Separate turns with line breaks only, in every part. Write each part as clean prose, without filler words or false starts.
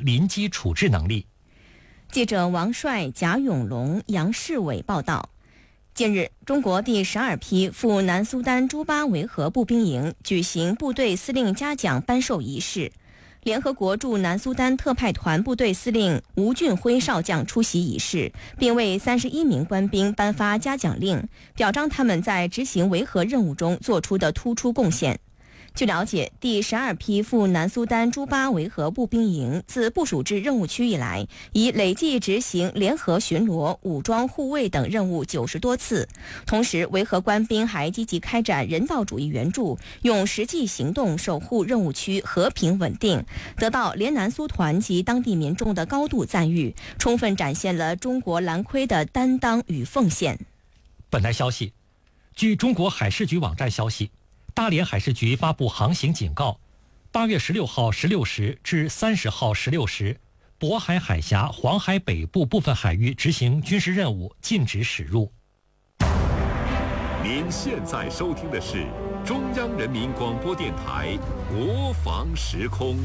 临机处置能力。
记者王帅、贾永龙、杨世伟报道。近日，中国第12批赴南苏丹朱巴维和步兵营举行部队司令嘉奖颁授仪式。联合国驻南苏丹特派团部队司令吴俊辉少将出席仪式，并为31名官兵颁发嘉奖令，表彰他们在执行维和任务中做出的突出贡献。据了解，第12批赴南苏丹朱巴维和步兵营自部署至任务区以来，已累计执行联合巡逻、武装护卫等任务90多次。同时，维和官兵还积极开展人道主义援助，用实际行动守护任务区和平稳定，得到联南苏团及当地民众的高度赞誉，充分展现了中国蓝盔的担当与奉献。
本台消息，据中国海事局网站消息，大连海事局发布航行警告，8月16号16时至30号16时，渤海海峡、黄海北部部分海域执行军事任务，禁止驶入。
您现在收听的是中央人民广播电台国防时空。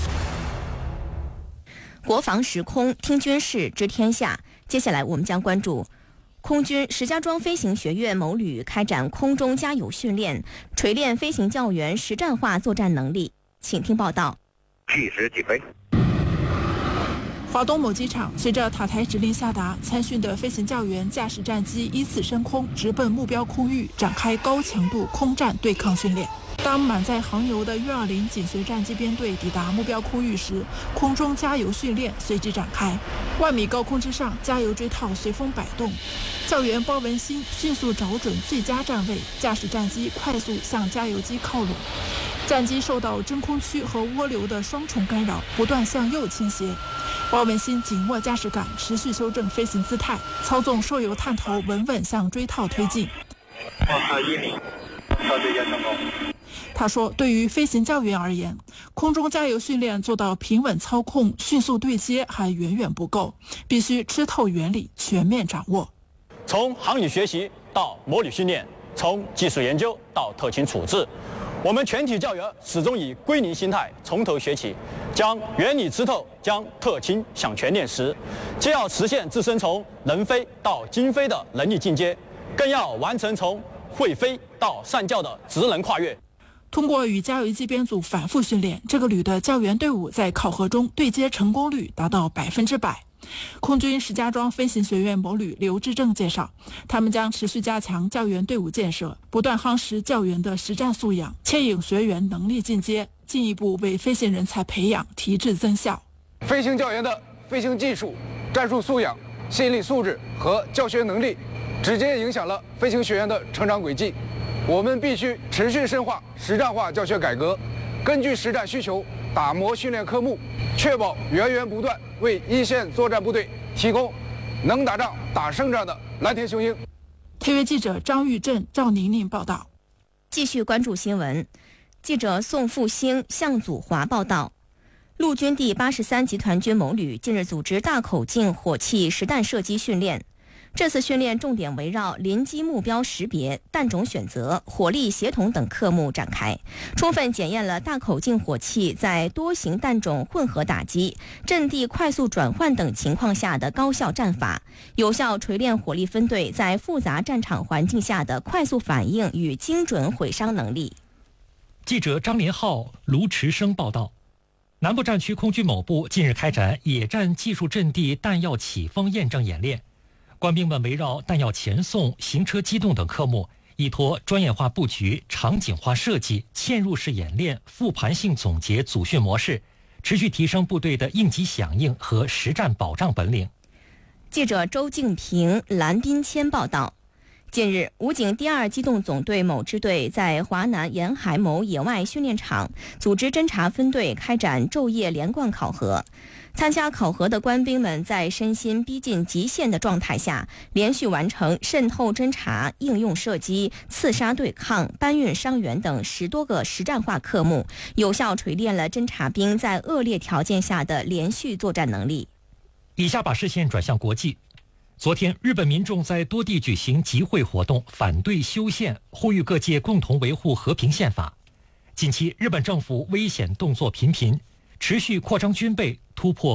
国防时空，听军事，知天下。接下来我们将关注空军石家庄飞行学院某旅开展空中加油训练，锤炼飞行教员实战化作战能力。请听报道。
计时起飞。
华东某机场，随着塔台指令下达，参训的飞行教员驾驶战机依次升空，直奔目标空域，展开高强度空战对抗训练。当满载航油的U-20紧随战机编队抵达目标空域时，空中加油训练随即展开。10000米高空之上，加油锥套随风摆动，教员包文新迅速找准最佳站位，驾驶战机快速向加油机靠拢。战机受到真空区和涡流的双重干扰，不断向右倾斜。包文新紧握驾驶杆，持续修正飞行姿态，操纵受油探头稳稳向锥套推进。
1米，到对接成功。
他说，对于飞行教员而言，空中加油训练做到平稳操控、迅速对接还远远不够，必须吃透原理，全面掌握。
从航理学习到模拟训练，从技术研究到特勤处置，我们全体教员始终以归零心态从头学起，将原理吃透，将特勤向全练实，既要实现自身从能飞到精飞的能力进阶，更要完成从会飞到善教的职能跨越。
通过与加油机编组反复训练，这个旅的教员队伍在考核中对接成功率达到100%。空军石家庄飞行学院某旅刘志正介绍，他们将持续加强教员队伍建设，不断夯实教员的实战素养，牵引学员能力进阶，进一步为飞行人才培养提质增效。
飞行教员的飞行技术、战术素养、心理素质和教学能力，直接影响了飞行学员的成长轨迹。我们必须持续深化实战化教学改革，根据实战需求打磨训练科目，确保源源不断为一线作战部队提供能打仗、打胜仗的蓝天雄鹰。
特约记者张玉振、赵宁宁报道。
继续关注新闻，记者宋复兴、向祖华报道。陆军第83集团军某旅近日组织大口径火器实弹射击训练。这次训练重点围绕临机目标识别、弹种选择、火力协同等科目展开，充分检验了大口径火器在多型弹种混合打击、阵地快速转换等情况下的高效战法，有效锤炼火力分队在复杂战场环境下的快速反应与精准毁伤能力。
记者张连浩、卢池生报道。南部战区空军某部近日开展野战技术阵地弹药起风验证演练，官兵们围绕弹药前送、行车机动等科目，依托专业化布局、场景化设计、嵌入式演练、复盘性总结组训模式，持续提升部队的应急响应和实战保障本领。
记者周敬平、蓝斌谦报道。近日，武警第2机动总队某支队在华南沿海某野外训练场组织侦察分队开展昼夜连贯考核。参加考核的官兵们在身心逼近极限的状态下，连续完成渗透侦察、应用射击、刺杀对抗、搬运伤员等10多个实战化科目，有效锤炼了侦察兵在恶劣条件下的连续作战能力。
以下把视线转向国际。昨天，日本民众在多地举行集会活动，反对修宪，呼吁各界共同维护和平宪法。近期，日本政府危险动作频频，持续扩张军备，突破